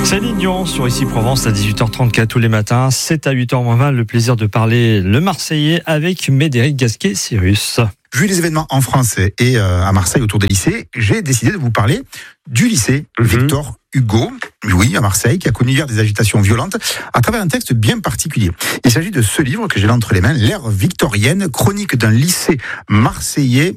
Céline Dion sur Ici Provence à 18h34 tous les matins. C'est à 8h20 le plaisir de parler le Marseillais avec Médéric Gasquet-Cyrus. Vu les événements en France et à Marseille autour des lycées, j'ai décidé de vous parler du lycée Victor Hugo, oui, à Marseille, qui a connu hier des agitations violentes à travers un texte bien particulier. Il s'agit de ce livre que j'ai là entre les mains, L'ère victorienne, chronique d'un lycée marseillais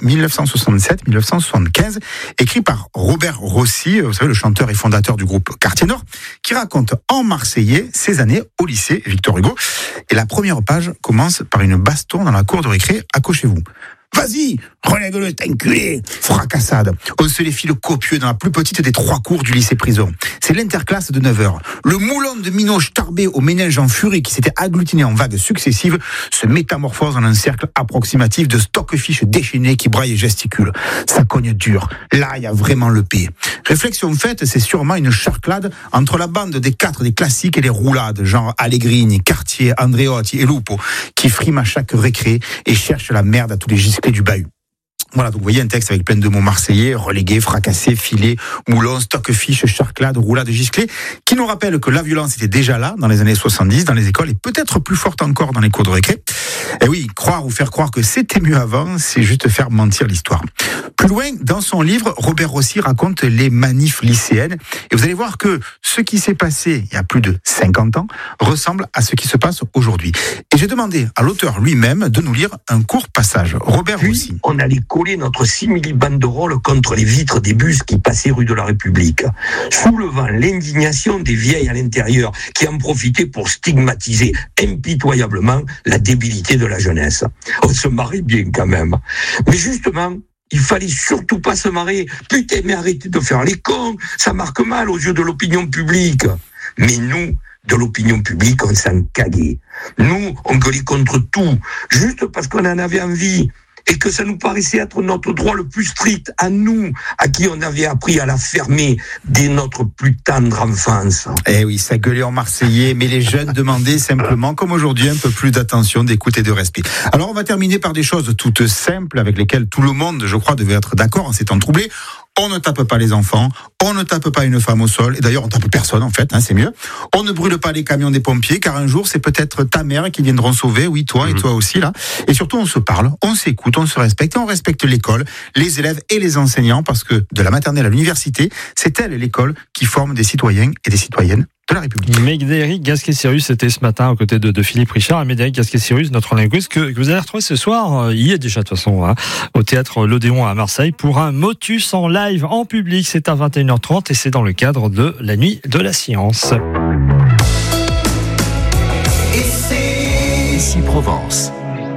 1967-1975, écrit par Robert Rossi, vous savez, le chanteur et fondateur du groupe Quartier Nord, qui raconte en marseillais ses années au lycée Victor Hugo. Et la première page commence par une baston dans la cour de récré, accrochez-vous. Vas-y, relève-le, t'as enculé. Fracassade. On se les file copieux dans la plus petite des 3 cours du lycée prison. C'est l'interclasse de 9h. Le moulon de minoche tarbé au ménage en furie qui s'était agglutiné en vagues successives se métamorphose en un cercle approximatif de stockfish déchaînés qui braillent et gesticulent. Ça cogne dur. Là, il y a vraiment le P. Réflexion faite, c'est sûrement une charclade entre la bande des 4 des classiques et les roulades, genre Allegrini, Cartier, Andreotti et Lupo, qui friment à chaque récré et cherchent la merde à tous les gisclés du bahut. Voilà, donc vous voyez un texte avec plein de mots marseillais, relégué, fracassé, filé, moulon, stockfish, charclade, roulade, gisclé, qui nous rappellent que la violence était déjà là dans les années 70 dans les écoles et peut-être plus forte encore dans les cours de récré. Et oui, croire ou faire croire que c'était mieux avant, c'est juste faire mentir l'histoire. Plus loin, dans son livre, Robert Rossi raconte les manifs lycéennes et vous allez voir que ce qui s'est passé il y a plus de 50 ans ressemble à ce qui se passe aujourd'hui. Et j'ai demandé à l'auteur lui-même de nous lire un court passage. Robert Rossi. On allait coller notre simili-banderole contre les vitres des bus qui passaient rue de la République, soulevant l'indignation des vieilles à l'intérieur qui en profitaient pour stigmatiser impitoyablement la débilité de la jeunesse. On se marrait bien quand même. Mais justement, il fallait surtout pas se marrer. Putain, mais arrêtez de faire les cons, ça marque mal aux yeux de l'opinion publique. Mais nous, de l'opinion publique, on s'en caguait. Nous, on gueulait contre tout, juste parce qu'on en avait envie. Et que ça nous paraissait être notre droit le plus strict, à nous, à qui on avait appris à la fermer dès notre plus tendre enfance. Eh oui, ça gueulait en marseillais, mais les jeunes demandaient simplement, comme aujourd'hui, un peu plus d'attention, d'écoute et de respect. Alors on va terminer par des choses toutes simples avec lesquelles tout le monde, je crois, devait être d'accord en ces temps troublés. On ne tape pas les enfants, on ne tape pas une femme au sol, et d'ailleurs on tape personne en fait, c'est mieux. On ne brûle pas les camions des pompiers, car un jour c'est peut-être ta mère qui viendront sauver, oui toi et toi aussi là. Et surtout on se parle, on s'écoute, on se respecte, et on respecte l'école, les élèves et les enseignants, parce que de la maternelle à l'université, c'est elle l'école qui forme des citoyens et des citoyennes de la République. Médéric Gasquet-Cyrus était ce matin aux côtés de Philippe Richard. Et Médéric Gasquet-Cyrus, notre linguiste, que vous allez retrouver ce soir, il y est déjà de toute façon, au théâtre L'Odéon à Marseille pour un motus en live en public. C'est à 21h30 et c'est dans le cadre de la Nuit de la Science. Ici Provence.